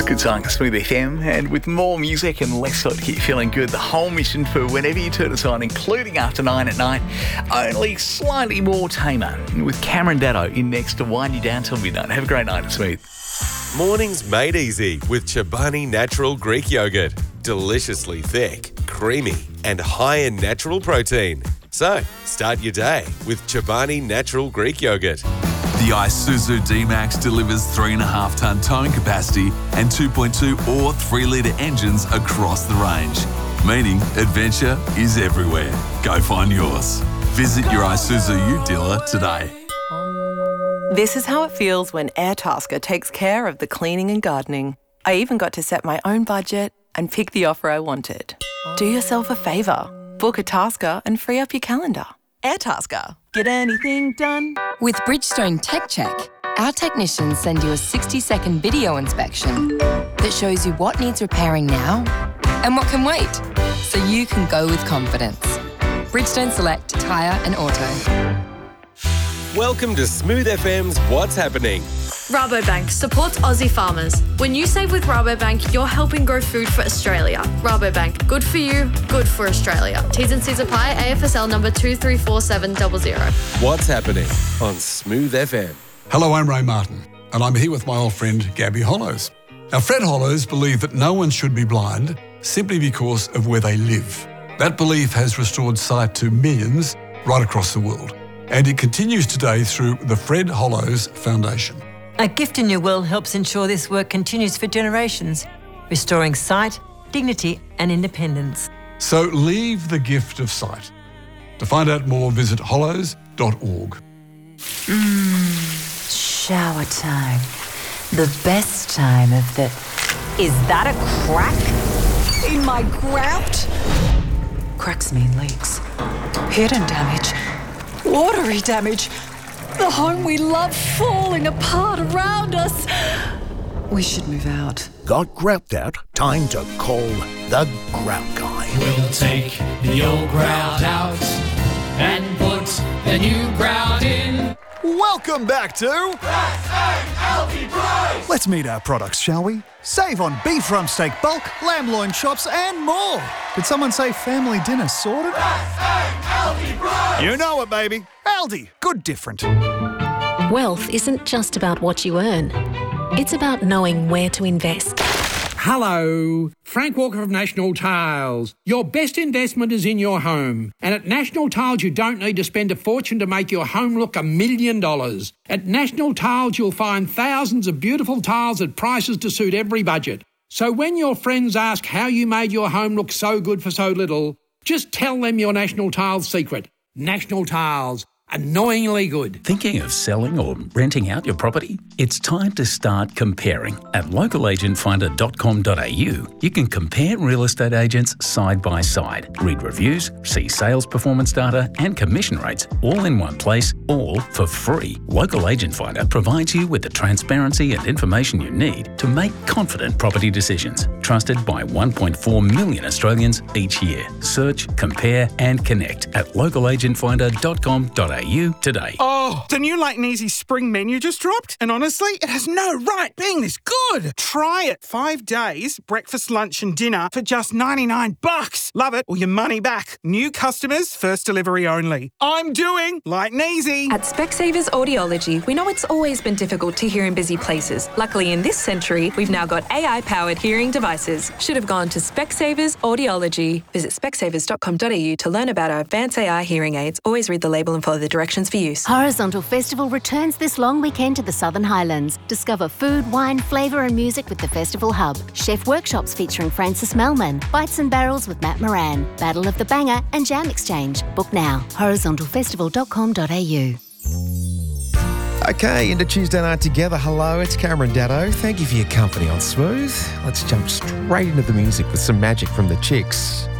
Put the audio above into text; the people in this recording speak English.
Good song, Smooth FM, and with more music and less so to get you feeling good, the whole mission for whenever you turn us on, including after 9 at night, only slightly more tamer, with Cameron Datto in next to wind you down till midnight. Have a great night at Smooth. Mornings made easy with Chobani Natural Greek Yogurt. Deliciously thick, creamy, and high in natural protein. So, start your day with Chobani Natural Greek Yogurt. The Isuzu D-Max delivers 3.5-tonne towing capacity and 2.2 or 3-litre engines across the range, meaning adventure is everywhere. Go find yours. Visit your Isuzu Ute dealer today. This is how it feels when Airtasker takes care of the cleaning and gardening. I even got to set my own budget and pick the offer I wanted. Do yourself a favour. Book a Tasker and free up your calendar. Airtasker. Get anything done? With Bridgestone Tech Check, our technicians send you a 60-second video inspection that shows you what needs repairing now and what can wait, so you can go with confidence. Bridgestone Select Tyre and Auto. Welcome to Smooth FM's What's Happening. Rabobank supports Aussie farmers. When you save with Rabobank, you're helping grow food for Australia. Rabobank, good for you, good for Australia. T's and C's apply. AFSL number 234700. What's Happening on Smooth FM. Hello, I'm Ray Martin, and I'm here with my old friend Gabby Hollows. Now, Fred Hollows believed that no one should be blind simply because of where they live. That belief has restored sight to millions right across the world, and it continues today through the Fred Hollows Foundation. A Gift in Your Will helps ensure this work continues for generations, restoring sight, dignity and independence. So leave the gift of sight. To find out more, visit hollows.org. Shower time. The best time of the... Is that a crack in my grout? Cracks mean leaks. Hidden damage. Watery damage. The home we love falling apart around us. We should move out. Got grout out? Time to call the Grout Guy. We'll take the old grout out and put the new grout in. Welcome back to Aldi Price. Let's meet our products, shall we? Save on beef rump steak bulk, lamb loin chops and more. Did someone say family dinner sorted? Aldi Price. You know it, baby. Aldi. Good different. Wealth isn't just about what you earn. It's about knowing where to invest. Hello, Frank Walker of National Tiles. Your best investment is in your home. And at National Tiles, you don't need to spend a fortune to make your home look $1 million. At National Tiles, you'll find thousands of beautiful tiles at prices to suit every budget. So when your friends ask how you made your home look so good for so little, just tell them your National Tiles secret. National Tiles. Annoyingly good. Thinking of selling or renting out your property? It's time to start comparing. At localagentfinder.com.au, you can compare real estate agents side by side, read reviews, see sales performance data and commission rates all in one place, all for free. Local Agent Finder provides you with the transparency and information you need to make confident property decisions. Trusted by 1.4 million Australians each year. Search, compare and connect at localagentfinder.com.au today. Oh, the new Light and Easy spring menu just dropped, and honestly, it has no right being this good. Try it. 5 days, breakfast, lunch and dinner for just $99. Love it or your money back. New customers, first delivery only. I'm doing Light and Easy. At Specsavers Audiology, we know it's always been difficult to hear in busy places. Luckily, in this century, we've now got AI-powered hearing devices. Should have gone to Specsavers Audiology. Visit specsavers.com.au to learn about our advanced AI hearing aids. Always read the label and follow the directions for use. Horizontal Festival returns this long weekend to the Southern Highlands. Discover food, wine, flavour and music with the Festival Hub. Chef workshops featuring Francis Melman, Bites and Barrels with Matt Moran, Battle of the Banger and Jam Exchange. Book now. horizontalfestival.com.au. Okay, into Tuesday night together. Hello, it's Cameron Datto. Thank you for your company on Smooth. Let's jump straight into the music with some magic from the Chicks.